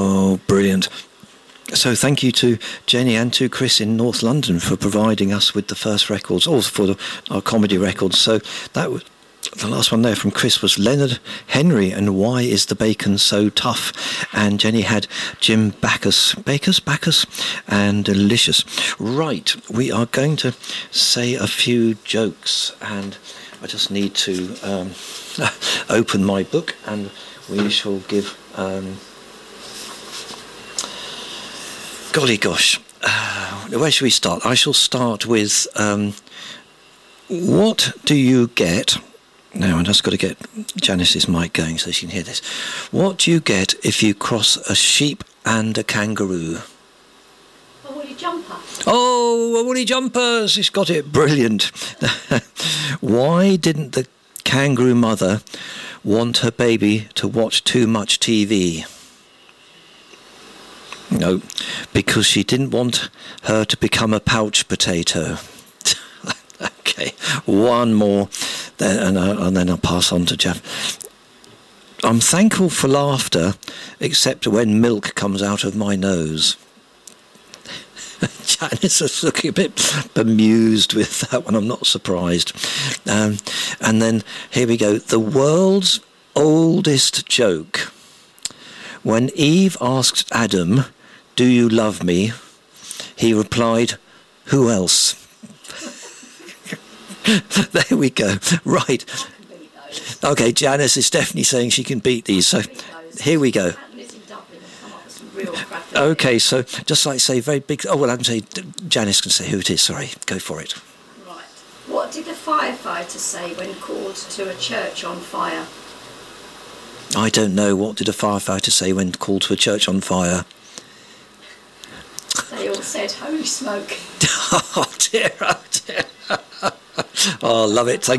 Oh, brilliant. So thank you to Jenny and to Chris in North London for providing us with the first records, also for our comedy records. So that was the last one there from Chris was Leonard Henry and Why Is the Bacon So Tough? And Jenny had Jim Backus and Delicious. Right, we are going to say a few jokes, and I just need to open my book, and we shall give... golly gosh, where should we start? I shall start with what do you get... Now, I've just got to get Janice's mic going so she can hear this. What do you get if you cross a sheep and a kangaroo? A woolly jumper. Oh, a woolly jumper! She's got it. Brilliant. Why didn't the kangaroo mother want her baby to watch too much TV? No, because she didn't want her to become a pouch potato. Okay, one more, and then I'll pass on to Jeff. I'm thankful for laughter, except when milk comes out of my nose. Janice is looking a bit bemused with that one. I'm not surprised. And then here we go. The world's oldest joke. When Eve asked Adam, "Do you love me?" he replied, "Who else?" There we go. Right. Okay, Janice is definitely saying she can beat these. So here we go. Okay, so just like say very big... Oh, well, I can say Janice can say who it is. Sorry, go for it. Right. What did a firefighter say when called to a church on fire? I don't know. What did a firefighter say when called to a church on fire? They all said, "Holy smoke." Oh, dear, oh, dear. Oh, love it. Thank